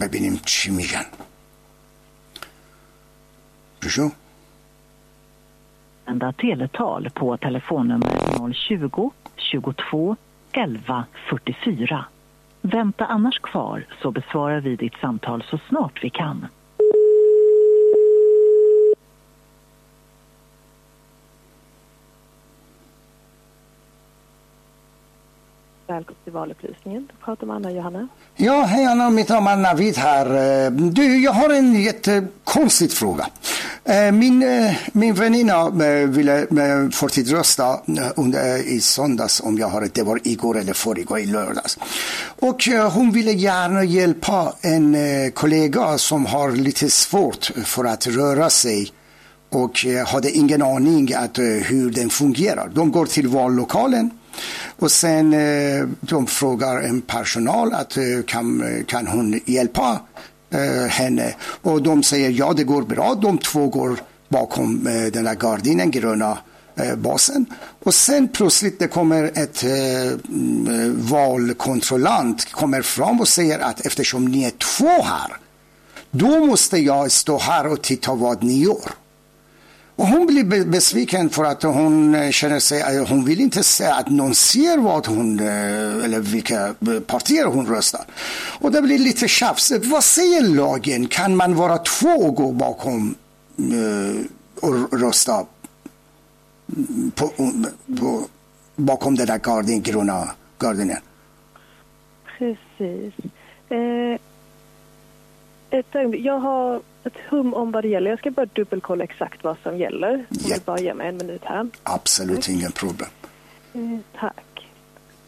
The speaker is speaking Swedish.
ببینیم چی میگن. بشو Ända teletal på telefonnummer 020 22 11 44. Vänta annars kvar så besvarar vi ditt samtal så snart vi kan. Välkommen till valupplysningen. Du pratar med Anna och Johanna. Ja, hej Anna, mitt namn är Navid här. Du, jag har en jättekonstig fråga. Min väninna ville förtidsrösta i söndags, om jag har rätt. Det var igår eller förrgår i lördags. Och hon ville gärna hjälpa en kollega som har lite svårt för att röra sig och hade ingen aning att hur den fungerar. De går till vallokalen. Och sen de frågar en personal att kan hon hjälpa henne, och de säger ja, det går bra. De två går bakom den där gardinen, gröna basen, och sen plötsligt det kommer ett valkontrollant kommer fram och säger att eftersom ni är två här, då måste jag stå här och titta vad ni gör. Och hon blir besviken för att hon känner sig, hon vill inte säga att någon ser vad hon, eller vilka partier hon röstar. Och det blir lite tjafs. Vad säger lagen? Kan man vara två och gå bakom och rösta bakom den där gröna gardinen? Precis. Jag har ett hum om vad det gäller. Jag ska bara dubbelkolla exakt vad som gäller. Om du bara ger mig en minut här. Absolut, ingen problem. Tack.